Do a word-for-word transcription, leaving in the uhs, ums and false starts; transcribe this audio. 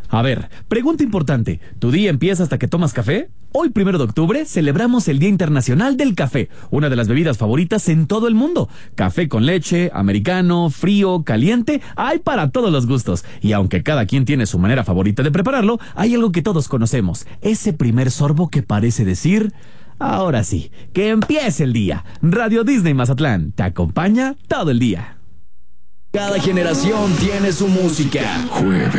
A ver, pregunta importante. ¿Tu día empieza hasta que tomas café? Hoy, primero de octubre, celebramos el Día Internacional del Café, una de las bebidas favoritas en todo el mundo. Café con leche, americano, frío, caliente, hay para todos los gustos. Y aunque cada quien tiene su manera favorita de prepararlo, hay algo que todos conocemos. Ese primer sorbo que parece decir: ahora sí, que empiece el día. Radio Disney Mazatlán te acompaña todo el día. Cada generación tiene su música. Jueves.